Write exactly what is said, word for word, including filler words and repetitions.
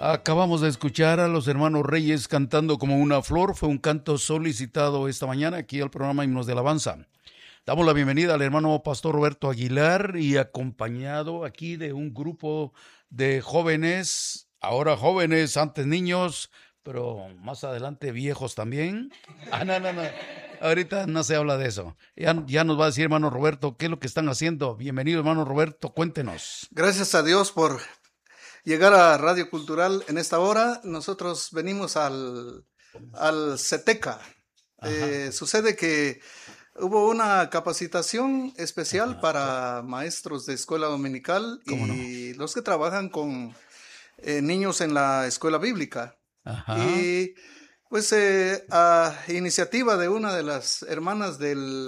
Acabamos de escuchar a los hermanos Reyes cantando como una flor. Fue un canto solicitado esta mañana aquí al programa Himnos de Alabanza. Damos la bienvenida al hermano Pastor Roberto Aguilar y acompañado aquí de un grupo de jóvenes, ahora jóvenes, antes niños, pero más adelante viejos también. Ah, no, no, no. Ahorita no se habla de eso. Ya, ya nos va a decir hermano Roberto qué es lo que están haciendo. Bienvenido hermano Roberto, cuéntenos. Gracias a Dios por llegar a Radio Cultural en esta hora. Nosotros venimos al, al CETECA. Eh, sucede que hubo una capacitación especial Ajá. para maestros de escuela dominical y no? los que trabajan con eh, niños en la escuela bíblica. Ajá. Y pues eh, a iniciativa de una de las hermanas del